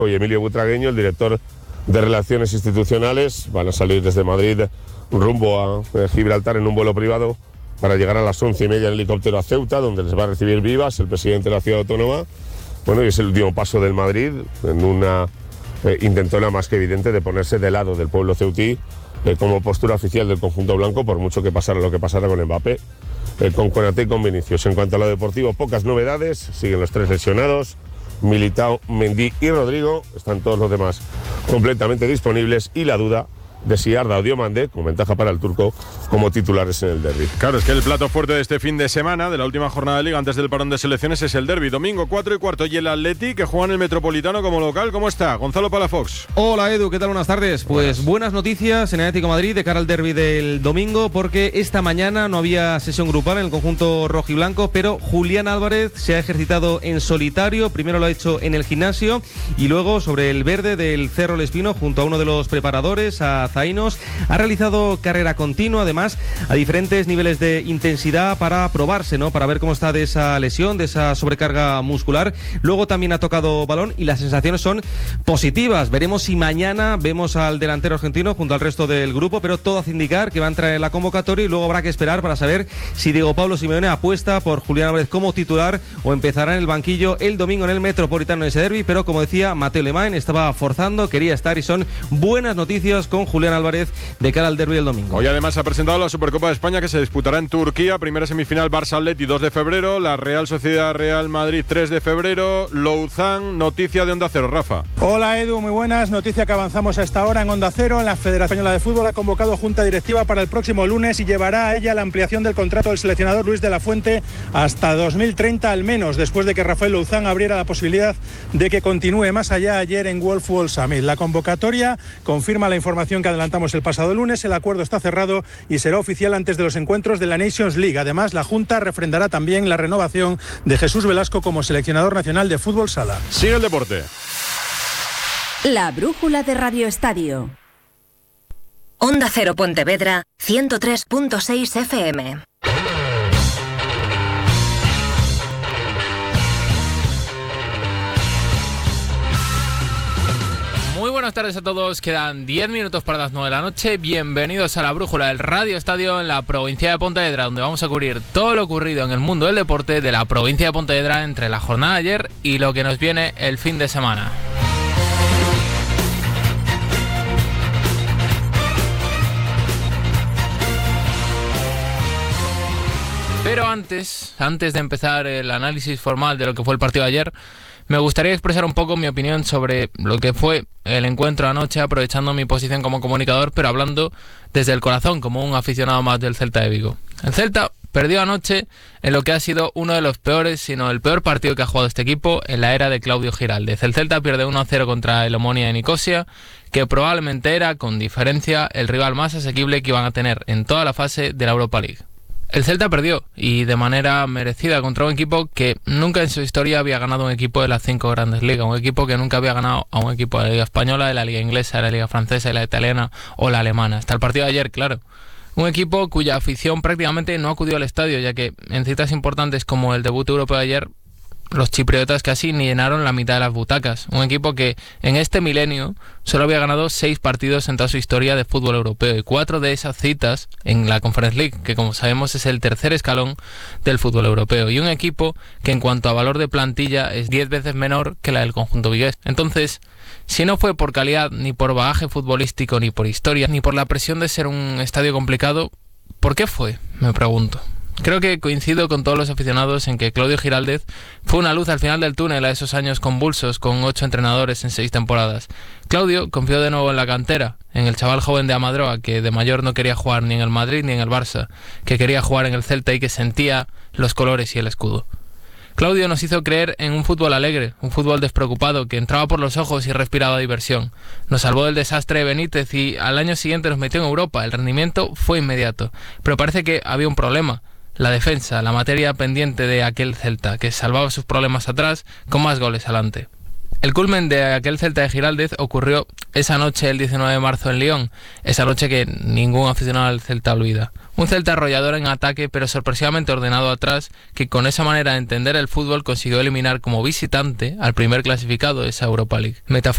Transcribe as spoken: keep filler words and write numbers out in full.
y Emilio Butragueño, el director de Relaciones Institucionales, van a salir desde Madrid rumbo a Gibraltar en un vuelo privado para llegar a las once y media en helicóptero a Ceuta, donde les va a recibir Vivas, el presidente de la ciudad autónoma. Bueno, y es el último paso del Madrid en una eh, intentona más que evidente de ponerse de lado del pueblo ceutí eh, como postura oficial del conjunto blanco, por mucho que pasara lo que pasara con Mbappé, eh, con Konaté y con Vinicius. En cuanto a lo deportivo, pocas novedades, siguen los tres lesionados, Militao, Mendy y Rodrigo, están todos los demás completamente disponibles, y la duda de si Arda o Diomande, con ventaja para el turco, como titulares en el derbi. Claro, es que el plato fuerte de este fin de semana, de la última jornada de Liga antes del parón de selecciones, es el derbi. Domingo cuatro y cuarto, y el Atleti, que juega en el Metropolitano como local. ¿Cómo está? Gonzalo Palafox. Hola Edu, ¿qué tal? Buenas tardes. Pues buenas, buenas noticias en el Atlético de Madrid de cara al derbi del domingo, porque esta mañana no había sesión grupal en el conjunto rojiblanco, pero Julián Álvarez se ha ejercitado en solitario. Primero lo ha hecho en el gimnasio y luego sobre el verde del Cerro El Espino junto a uno de los preparadores, a Zainos. Ha realizado carrera continua, además, a diferentes niveles de intensidad para probarse, ¿no? Para ver cómo está de esa lesión, de esa sobrecarga muscular. Luego también ha tocado balón y las sensaciones son positivas. Veremos si mañana vemos al delantero argentino junto al resto del grupo, pero todo hace indicar que va a entrar en la convocatoria y luego habrá que esperar para saber si Diego Pablo Simeone apuesta por Julián Álvarez como titular o empezará en el banquillo el domingo en el Metropolitano en ese derbi. Pero como decía, Mateo Lemán estaba forzando, quería estar, y son buenas noticias con Julián Álvarez de cara al derbi del domingo. Hoy además se ha presentado la Supercopa de España, que se disputará en Turquía. Primera semifinal Barça-Atleti dos de febrero, la Real Sociedad-Real Madrid tres de febrero. Louzán, noticia de Onda Cero, Rafa. Hola Edu, muy buenas. Noticia que avanzamos a esta hora en Onda Cero. La Federación Española de Fútbol ha convocado junta directiva para el próximo lunes y llevará a ella la ampliación del contrato del seleccionador Luis de la Fuente hasta dos mil treinta al menos, después de que Rafael Louzán abriera la posibilidad de que continúe más allá ayer en Wolf World Summit. La convocatoria confirma la información que adelantamos el pasado lunes. El acuerdo está cerrado y será oficial antes de los encuentros de la Nations League. Además, la Junta refrendará también la renovación de Jesús Velasco como seleccionador nacional de fútbol sala. Sigue el deporte. La brújula de Radio Estadio. Onda Cero Pontevedra, ciento tres punto seis F M. Muy buenas tardes a todos, quedan diez minutos para las nueve de la noche. Bienvenidos a la brújula del Radio Estadio en la provincia de Pontevedra, donde vamos a cubrir todo lo ocurrido en el mundo del deporte de la provincia de Pontevedra entre la jornada de ayer y lo que nos viene el fin de semana. Pero antes, antes de empezar el análisis formal de lo que fue el partido de ayer, me gustaría expresar un poco mi opinión sobre lo que fue el encuentro anoche, aprovechando mi posición como comunicador, pero hablando desde el corazón, como un aficionado más del Celta de Vigo. El Celta perdió anoche en lo que ha sido uno de los peores, sino el peor partido que ha jugado este equipo en la era de Claudio Giraldez. El Celta pierde uno a cero contra el Omonia de Nicosia, que probablemente era, con diferencia, el rival más asequible que iban a tener en toda la fase de la Europa League. El Celta perdió, y de manera merecida, contra un equipo que nunca en su historia había ganado un equipo de las cinco grandes ligas, un equipo que nunca había ganado a un equipo de la Liga Española, de la Liga Inglesa, de la Liga Francesa, de la Italiana o la Alemana. Hasta el partido de ayer, claro. Un equipo cuya afición prácticamente no acudió al estadio, ya que en citas importantes como el debut europeo de ayer, los chipriotas casi ni llenaron la mitad de las butacas. Un equipo que en este milenio solo había ganado seis partidos en toda su historia de fútbol europeo, y cuatro de esas citas en la Conference League, que como sabemos es el tercer escalón del fútbol europeo, y un equipo que en cuanto a valor de plantilla es diez veces menor que la del conjunto vigués. Entonces, si no fue por calidad, ni por bagaje futbolístico, ni por historia, ni por la presión de ser un estadio complicado, ¿por qué fue? Me pregunto. Creo que coincido con todos los aficionados en que Claudio Giraldez fue una luz al final del túnel a esos años convulsos con ocho entrenadores en seis temporadas. Claudio confió de nuevo en la cantera, en el chaval joven de Amadroa, que de mayor no quería jugar ni en el Madrid ni en el Barça, que quería jugar en el Celta y que sentía los colores y el escudo. Claudio nos hizo creer en un fútbol alegre, un fútbol despreocupado que entraba por los ojos y respiraba diversión. Nos salvó del desastre de Benítez y al año siguiente nos metió en Europa. El rendimiento fue inmediato, pero parece que había un problema. La defensa, la materia pendiente de aquel Celta, que salvaba sus problemas atrás con más goles adelante. El culmen de aquel Celta de Giraldez ocurrió esa noche, el diecinueve de marzo en Lyon, esa noche que ningún aficionado al Celta olvida. Un Celta arrollador en ataque, pero sorpresivamente ordenado atrás, que con esa manera de entender el fútbol consiguió eliminar como visitante al primer clasificado de esa Europa League. Metafóricamente